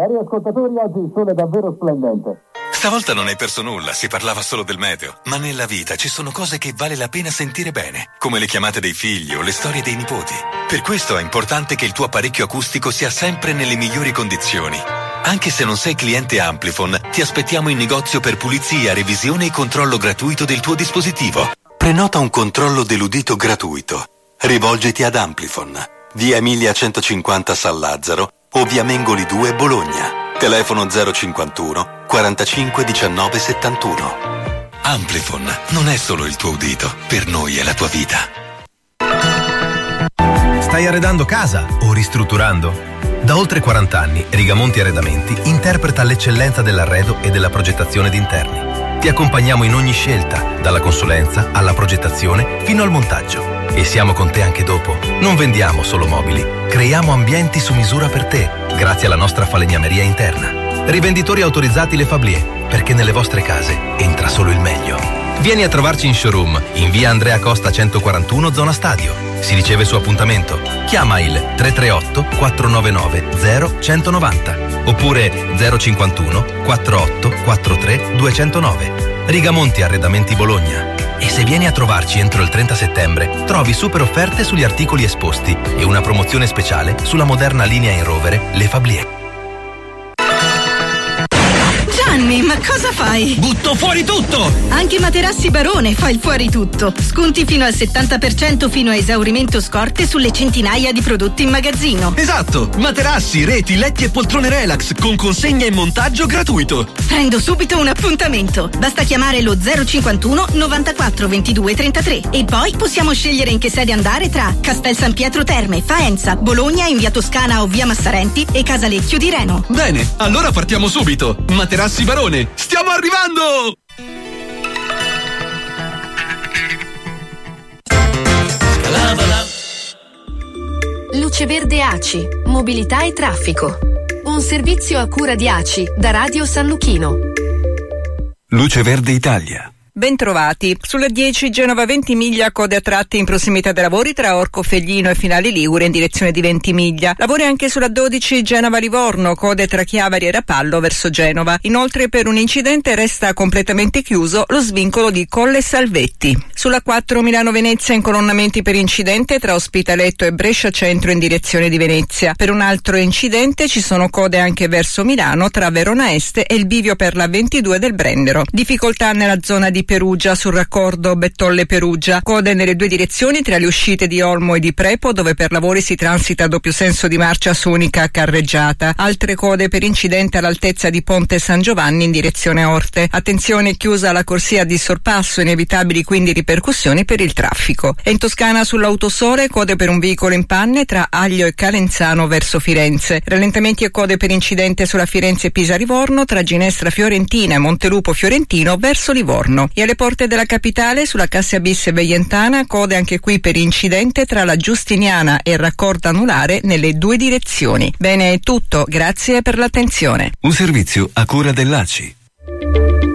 Cari ascoltatori, oggi il sole è davvero splendente. Stavolta non hai perso nulla, si parlava solo del meteo. Ma nella vita ci sono cose che vale la pena sentire bene, come le chiamate dei figli o le storie dei nipoti. Per questo è importante che il tuo apparecchio acustico sia sempre nelle migliori condizioni. Anche se non sei cliente Amplifon, ti aspettiamo in negozio per pulizia, revisione e controllo gratuito del tuo dispositivo. Prenota un controllo dell'udito gratuito. Rivolgiti ad Amplifon, via Emilia 150 San Lazzaro o via Mengoli 2 Bologna. Telefono 051 45 19 71. Amplifon non è solo il tuo udito, per noi è la tua vita. Stai arredando casa o ristrutturando? Da oltre 40 anni Rigamonti Arredamenti interpreta l'eccellenza dell'arredo e della progettazione d'interni. Ti accompagniamo in ogni scelta, dalla consulenza alla progettazione fino al montaggio. E siamo con te anche dopo. Non vendiamo solo mobili, creiamo ambienti su misura per te, grazie alla nostra falegnameria interna. Rivenditori autorizzati Le Fablier, perché nelle vostre case entra solo il meglio. Vieni a trovarci in showroom, in via Andrea Costa 141, zona Stadio. Si riceve su appuntamento. Chiama il 338 499 0190 oppure 051 48 43 209. Rigamonti Arredamenti Bologna. E se vieni a trovarci entro il 30 settembre, trovi super offerte sugli articoli esposti e una promozione speciale sulla moderna linea in rovere Le Fablier. Gianni, ma cosa fai? Butto fuori tutto! Anche Materassi Barone fa il fuori tutto. Sconti fino al 70% fino a esaurimento scorte sulle centinaia di prodotti in magazzino. Esatto! Materassi, reti, letti e poltrone relax con consegna e montaggio gratuito. Prendo subito un appuntamento. Basta chiamare lo 051 94 22 33 e poi possiamo scegliere in che sede andare tra Castel San Pietro Terme, Faenza, Bologna, in via Toscana o via Massarenti e Casalecchio di Reno. Bene, allora partiamo subito. Materassi Barone, stiamo arrivando! Luce Verde ACI, mobilità e traffico. Un servizio a cura di ACI da Radio San Luchino. Luce Verde Italia. Bentrovati. Sulla 10 Genova Ventimiglia, code a tratti in prossimità dei lavori tra Orco Feglino e Finale Ligure in direzione di Ventimiglia. Lavori anche sulla 12 Genova Livorno, code tra Chiavari e Rapallo verso Genova. Inoltre per un incidente resta completamente chiuso lo svincolo di Colle Salvetti. Sulla 4 Milano Venezia, incolonnamenti per incidente tra Ospitaletto e Brescia Centro in direzione di Venezia. Per un altro incidente ci sono code anche verso Milano tra Verona Est e il bivio per la 22 del Brennero. Difficoltà nella zona di Perugia sul raccordo Bettolle-Perugia, code nelle due direzioni tra le uscite di Olmo e di Prepo, dove per lavori si transita a doppio senso di marcia su unica carreggiata. Altre code per incidente all'altezza di Ponte San Giovanni in direzione Orte. Attenzione, chiusa la corsia di sorpasso, inevitabili quindi ripercussioni per il traffico. E in Toscana sull'Autosole, code per un veicolo in panne tra Aglio e Calenzano verso Firenze. Rallentamenti e code per incidente sulla Firenze-Pisa-Livorno tra Ginestra Fiorentina e Montelupo Fiorentino verso Livorno. E alle porte della capitale, sulla Cassia Bis e Veientana, code anche qui per incidente tra la Giustiniana e il raccordo anulare nelle due direzioni. Bene, è tutto, grazie per l'attenzione. Un servizio a cura dell'ACI.